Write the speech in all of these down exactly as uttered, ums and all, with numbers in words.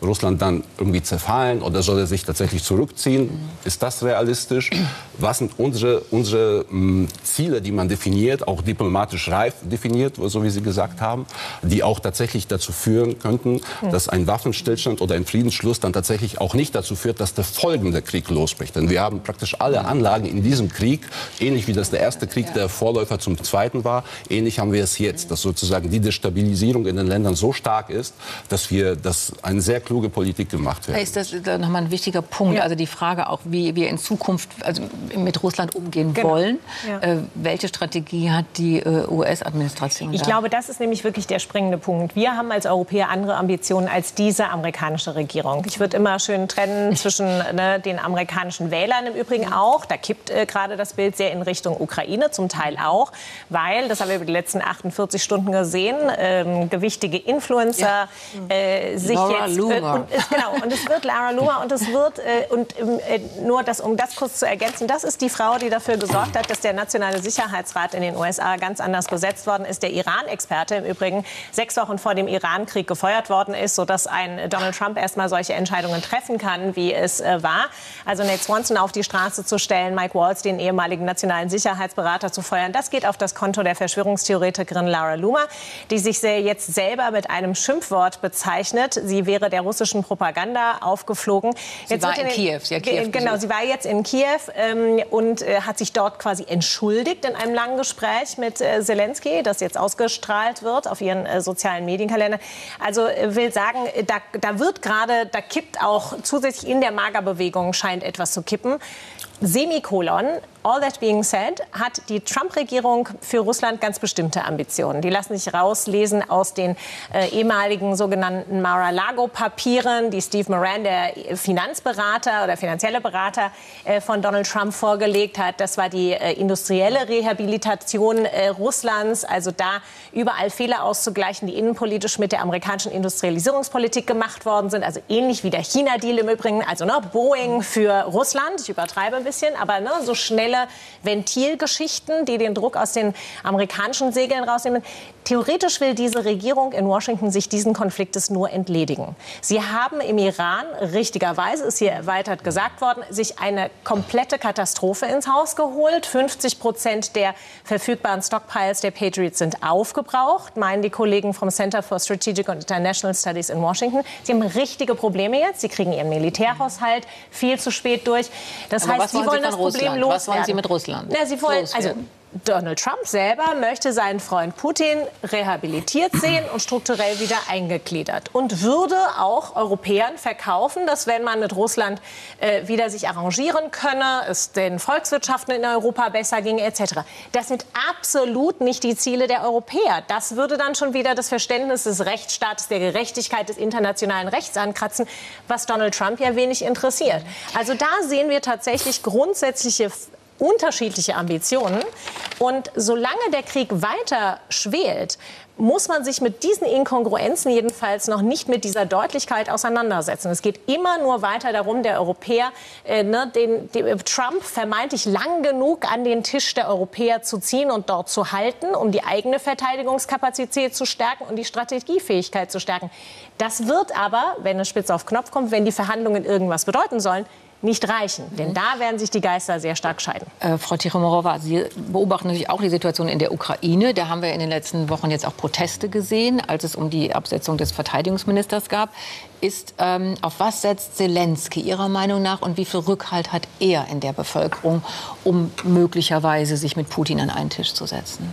Russland dann irgendwie zerfallen oder soll er sich tatsächlich zurückziehen? Mhm. Ist das realistisch? Was sind unsere, unsere mh, Ziele, die man definiert, auch diplomatisch reif definiert, so wie Sie gesagt haben, die auch tatsächlich dazu führen könnten, mhm. dass ein Waffenstillstand oder ein Friedensschluss dann tatsächlich auch nicht dazu führt, dass der folgende Krieg losbricht. Denn wir haben praktisch alle Anlagen in diesem Krieg, ähnlich wie das der erste Krieg der Vorläufer zum zweiten war, ähnlich haben wir es jetzt, dass sozusagen die Destabilisierung in den Ländern so stark ist, dass wir, dass eine sehr kluge Politik gemacht wird. Ist das nochmal ein wichtiger Punkt? Ja. Also die Frage auch, wie wir in Zukunft also mit Russland umgehen genau. wollen. Ja. Äh, welche Strategie hat die äh, U S-Administration? Ich glaube, das ist nämlich wirklich der springende Punkt. Wir haben als Europäer andere Ambitionen als diese amerikanische Regierung. Ich würde immer schön trennen zwischen ne, den amerikanischen Wählern im Übrigen auch. Da kippt äh, gerade das Bild sehr in Richtung Ukraine, zum Teil auch, weil, das haben wir über die letzten achtundvierzig Stunden gesehen, ähm, gewichtige Influencer ja. äh, sich Laura jetzt... Loomer. Äh, und, es, genau, und es wird Lara Loomer und es wird, äh, und äh, nur das, um das kurz zu ergänzen, das ist die Frau, die dafür gesorgt hat, dass der Nationale Sicherheitsrat in den U S A ganz anders besetzt worden ist. Der Iran-Experte im Übrigen sechs Wochen vor dem Iran-Krieg gefeuert worden ist, sodass ein Donald Trump erst mal solche Entscheidungen treffen kann, wie es äh, war. Also Nate Swanson auf die Straße zu stellen, Mike Waltz, den ehemaligen nationalen Sicherheitsberater, zu feuern, das geht auf das Konto der Verschwörungstheoretikerin Lara Loomer, die sich jetzt selber mit einem Schimpfwort bezeichnet. Sie wäre der russischen Propaganda aufgeflogen. Sie jetzt war in den, Kiew. Sie hat Kiew genau, besucht. sie war jetzt in Kiew ähm, und äh, hat sich dort quasi entschuldigt in einem langen Gespräch mit äh, Zelensky, das jetzt ausgestrahlt wird auf ihren äh, sozialen Medienkalender. Also äh, will sagen, da, da wird gerade, da kippt auch zusätzlich in der Magerbewegung scheint etwas zu kippen. Semikolon, all that being said, hat die Trump-Regierung für Russland ganz bestimmte Ambitionen. Die lassen sich rauslesen aus den äh, ehemaligen sogenannten Mar-a-Lago-Papieren, die Steve Moran, der Finanzberater oder finanzielle Berater äh, von Donald Trump vorgelegt hat. Das war die äh, industrielle Rehabilitation äh, Russlands, also da überall Fehler auszugleichen, die innenpolitisch mit der amerikanischen Industrialisierungspolitik gemacht worden sind. Also ähnlich wie der China-Deal im Übrigen, also ne, Boeing für Russland, ich übertreibe ein bisschen, aber ne, so schnelle Ventilgeschichten, die den Druck aus den amerikanischen Segeln rausnehmen. Theoretisch will diese Regierung in Washington sich diesen Konfliktes nur entledigen. Sie haben im Iran, richtigerweise ist hier erweitert gesagt worden, sich eine komplette Katastrophe ins Haus geholt. fünfzig Prozent der verfügbaren Stockpiles der Patriots sind aufgebraucht, meinen die Kollegen vom Center for Strategic and International Studies in Washington. Sie haben richtige Probleme jetzt. Sie kriegen ihren Militärhaushalt viel zu spät durch. Das Aber heißt, was sie wollen wollen Sie das von Problem Russland? loswerden. Was wollen Sie mit Russland? Na, sie wollen, also Donald Trump selber möchte seinen Freund Putin rehabilitiert sehen und strukturell wieder eingegliedert. Und würde auch Europäern verkaufen, dass wenn man mit Russland äh, wieder sich arrangieren könne, es den Volkswirtschaften in Europa besser ginge et cetera. Das sind absolut nicht die Ziele der Europäer. Das würde dann schon wieder das Verständnis des Rechtsstaates, der Gerechtigkeit, des internationalen Rechts ankratzen, was Donald Trump ja wenig interessiert. Also da sehen wir tatsächlich grundsätzliche unterschiedliche Ambitionen. Und solange der Krieg weiter schwelt, muss man sich mit diesen Inkongruenzen jedenfalls noch nicht mit dieser Deutlichkeit auseinandersetzen. Es geht immer nur weiter darum, der Europäer, äh, ne, den, den Trump vermeintlich lang genug an den Tisch der Europäer zu ziehen und dort zu halten, um die eigene Verteidigungskapazität zu stärken und die Strategiefähigkeit zu stärken. Das wird aber, wenn es spitz auf Knopf kommt, wenn die Verhandlungen irgendwas bedeuten sollen, nicht reichen. Denn da werden sich die Geister sehr stark scheiden. Äh, Frau Tichomorova, Sie beobachten natürlich auch die Situation in der Ukraine. Da haben wir in den letzten Wochen jetzt auch Proteste gesehen, als es um die Absetzung des Verteidigungsministers gab. Ist, ähm, auf was setzt Zelensky Ihrer Meinung nach und wie viel Rückhalt hat er in der Bevölkerung, um möglicherweise sich mit Putin an einen Tisch zu setzen?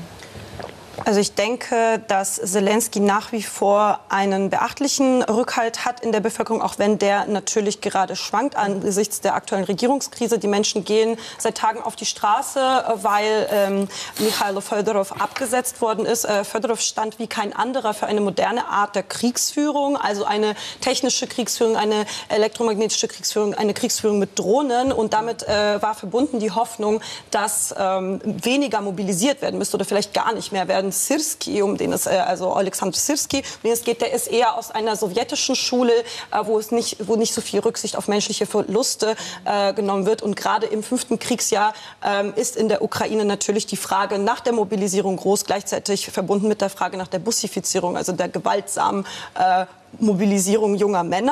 Also ich denke, dass Zelensky nach wie vor einen beachtlichen Rückhalt hat in der Bevölkerung, auch wenn der natürlich gerade schwankt angesichts der aktuellen Regierungskrise. Die Menschen gehen seit Tagen auf die Straße, weil ähm, Michailo Fedorov abgesetzt worden ist. Äh, Fedorov stand wie kein anderer für eine moderne Art der Kriegsführung, also eine technische Kriegsführung, eine elektromagnetische Kriegsführung, eine Kriegsführung mit Drohnen. Und damit äh, war verbunden die Hoffnung, dass ähm, weniger mobilisiert werden müsste oder vielleicht gar nicht mehr werden. Syrski, um den es, äh, also Alexander Syrski, um den es geht, der ist eher aus einer sowjetischen Schule, äh, wo es nicht, wo nicht so viel Rücksicht auf menschliche Verluste äh, genommen wird. Und gerade im fünften Kriegsjahr ähm, ist in der Ukraine natürlich die Frage nach der Mobilisierung groß, gleichzeitig verbunden mit der Frage nach der Bussifizierung, also der gewaltsamen äh, Mobilisierung junger Männer.